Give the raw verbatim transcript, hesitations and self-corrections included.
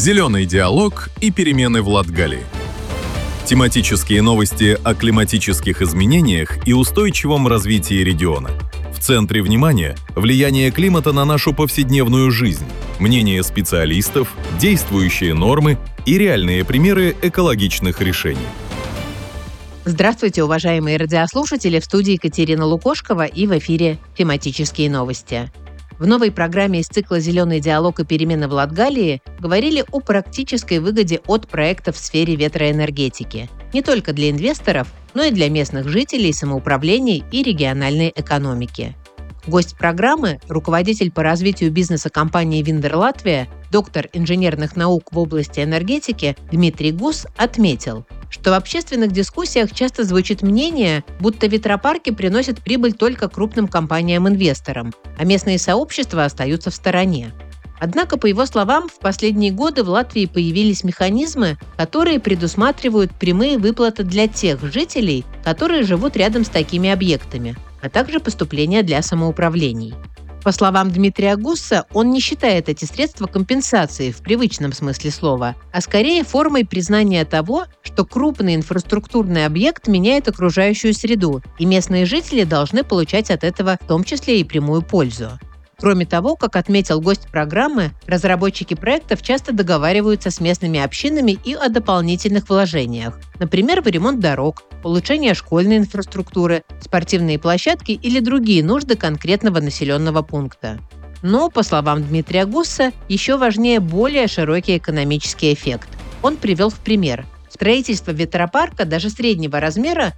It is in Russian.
Зеленый диалог и перемены в Латгалии. Тематические новости о климатических изменениях и устойчивом развитии региона. В центре внимания – влияние климата на нашу повседневную жизнь, мнения специалистов, действующие нормы и реальные примеры экологичных решений. Здравствуйте, уважаемые радиослушатели! В студии Екатерина Лукошкова и в эфире «Тематические новости». В новой программе из цикла «Зеленый диалог и перемены в Латгалии» говорили о практической выгоде от проектов в сфере ветроэнергетики. Не только для инвесторов, но и для местных жителей, самоуправлений и региональной экономики. Гость программы – руководитель по развитию бизнеса компании «Виндер Латвия», доктор инженерных наук в области энергетики Дмитрий Гус отметил, что в общественных дискуссиях часто звучит мнение, будто ветропарки приносят прибыль только крупным компаниям-инвесторам, а местные сообщества остаются в стороне. Однако, по его словам, в последние годы в Латвии появились механизмы, которые предусматривают прямые выплаты для тех жителей, которые живут рядом с такими объектами, а также поступления для самоуправлений. По словам Дмитрия Гусса, он не считает эти средства компенсацией в привычном смысле слова, а скорее формой признания того, что крупный инфраструктурный объект меняет окружающую среду, и местные жители должны получать от этого в том числе и прямую пользу. Кроме того, как отметил гость программы, разработчики проектов часто договариваются с местными общинами и о дополнительных вложениях, например, в ремонт дорог, улучшение школьной инфраструктуры, спортивные площадки или другие нужды конкретного населенного пункта. Но, по словам Дмитрия Гусса, еще важнее более широкий экономический эффект. Он привел в пример. Строительство ветропарка даже среднего размера